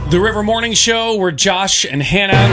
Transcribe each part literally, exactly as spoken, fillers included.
The River Morning Show, where Josh and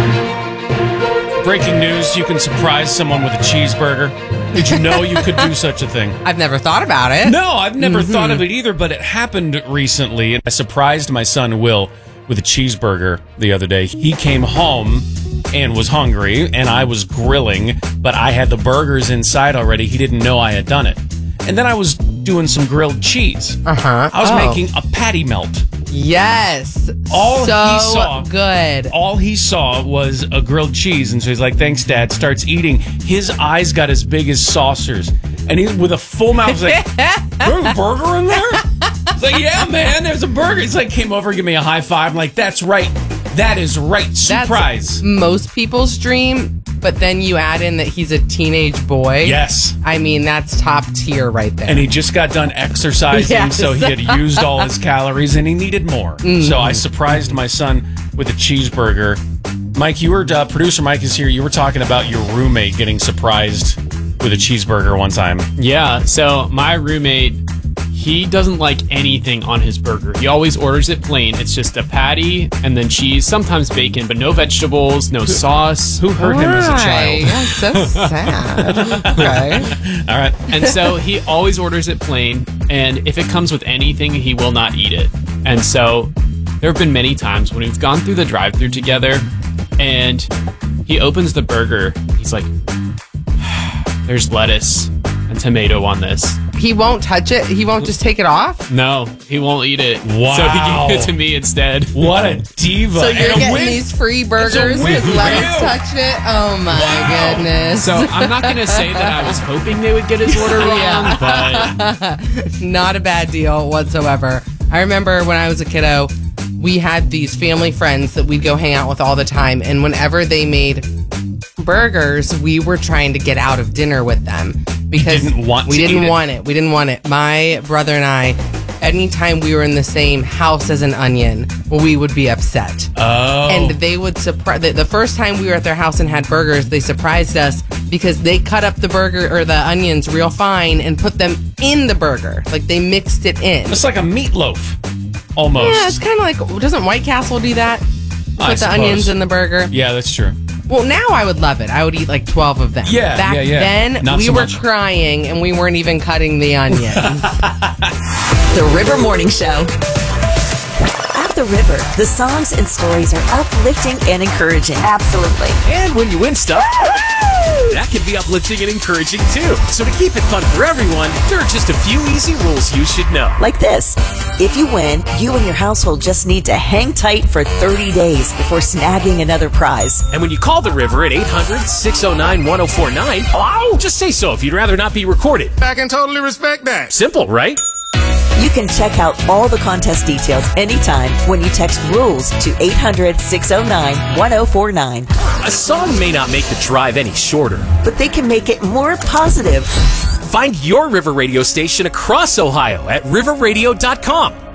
Hannah. Breaking news, you can surprise someone with a cheeseburger. Did you know you could do such a thing? I've never thought about it. No, I've never mm-hmm. thought of it either, but it happened recently. I surprised my son, Will, with a cheeseburger the other day. He came home and was hungry, and I was grilling, but I had the burgers inside already. He didn't know I had done it. And then I was doing some grilled cheese. Uh-huh. I was oh. making a patty melt. Yes. All so he saw, good. All he saw was a grilled cheese, and so he's like, "Thanks, Dad." Starts eating. His eyes got as big as saucers, and he with a full mouth was like, "There's a burger in there?" It's like, "Yeah, man, there's a burger." It's like came over, give me a high five. I'm like, "That's right. That is right." Surprise. That's most people's dream, but then you add in that he's a teenage boy. Yes. I mean, that's top tier right there. And he just got done exercising, yes. so he had used all his calories, and he needed more. Mm. So I surprised my son with a cheeseburger. Mike, you were, uh, producer Mike is here. You were talking about your roommate getting surprised with a cheeseburger one time. Yeah, so my roommate, he doesn't like anything on his burger. He always orders it plain. It's just a patty and then cheese, sometimes bacon, but no vegetables, no sauce. Who hurt him as a child? That's so sad. Okay. All right. And so he always orders it plain, and if it comes with anything, he will not eat it. And so there have been many times when we've gone through the drive-thru together, and he opens the burger. He's like, "There's lettuce and tomato on this." He won't touch it? He won't just take it off? No, he won't eat it. Wow. So he gave it to me instead. What a diva. So you're And a getting win- these free burgers It's a win with for lettuce you. touch it? Oh my Wow. goodness. So I'm not going to say that I was hoping they would get his order wrong, Yeah. but Not a bad deal whatsoever. I remember when I was a kiddo, we had these family friends that we'd go hang out with all the time, and whenever they made burgers, we were trying to get out of dinner with them because didn't want we to didn't eat it? want it. We didn't want it. My brother and I, anytime we were in the same house as an onion, we would be upset. Oh. And they would surprise. The, the first time we were at their house and had burgers, they surprised us because they cut up the burger or the onions real fine and put them in the burger. Like they mixed it in. It's like a meatloaf, almost. Yeah, it's kind of like, doesn't White Castle do that? Put I the suppose. onions in the burger. Yeah, that's true. Well, now I would love it. I would eat like twelve of them. Yeah, Back yeah, yeah. then, Not we so were much. crying and we weren't even cutting the onions. The River Morning Show. At the River, the songs and stories are uplifting and encouraging. Absolutely. And when you win stuff, that can be uplifting and encouraging too. So to keep it fun for everyone, there are just a few easy rules you should know. Like this. If you win, you and your household just need to hang tight for thirty days before snagging another prize. And when you call the River at eight hundred, six oh nine, one oh four nine, just say so if you'd rather not be recorded. I can totally respect that. Simple, right? You can check out all the contest details anytime when you text RULES to eight hundred, six oh nine, one oh four nine. A song may not make the drive any shorter, But they can make it more positive. find your River Radio station across Ohio at river radio dot com.